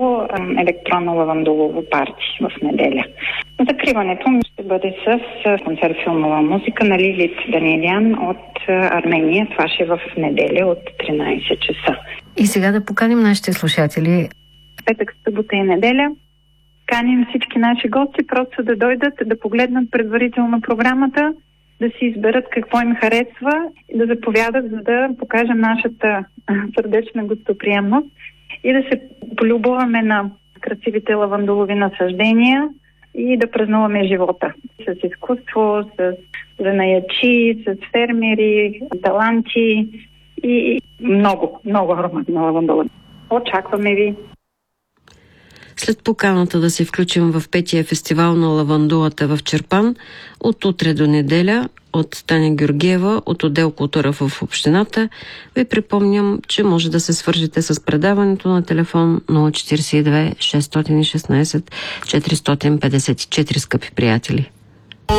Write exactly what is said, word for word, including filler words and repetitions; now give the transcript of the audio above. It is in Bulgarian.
електронно лавандулово парти в неделя. Закриването ми ще бъде с концерт филмова музика на Лилит Даниелян от Армения. Това ще е в неделя от тринайсет часа. И сега да поканим нашите слушатели. Петък, събота и неделя каним всички наши гости просто да дойдат, да погледнат предварително програмата, да си изберат какво им харесва и да заповядат, за да покажем нашата сърдечна гостоприемност и да се полюбуваме на красивите лавандулови насаждения и да празнуваме живота. С изкуство, с занаячи, с фермери, таланти и много, много аромат на лавандула. Очакваме ви! След поканата да се включим в петия фестивал на лавандулата в Чирпан, от утре до неделя, от Таня Георгиева, от отдел култура в общината, ви припомням, че може да се свържете с предаването на телефон нула четирийсет и две шестстотин и шестнайсет четиристотин петдесет и четири, скъпи приятели.